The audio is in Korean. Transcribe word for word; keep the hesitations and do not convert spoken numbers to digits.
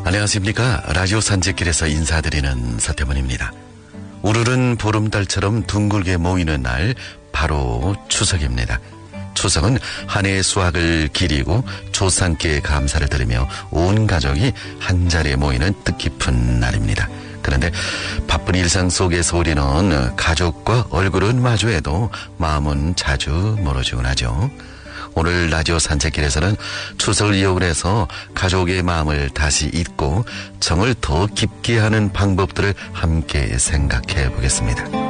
안녕하십니까. 라디오 산책길에서 인사드리는 서태문입니다. 우르른 보름달처럼 둥글게 모이는 날, 바로 추석입니다. 추석은 한 해의 수확을 기리고 조상께 감사를 드리며 온 가족이 한자리에 모이는 뜻깊은 날입니다. 그런데 바쁜 일상 속에서 우리는 가족과 얼굴은 마주해도 마음은 자주 멀어지곤 하죠. 오늘 라디오 산책길에서는 추석을 이용을 해서 가족의 마음을 다시 잊고 정을 더 깊게 하는 방법들을 함께 생각해 보겠습니다.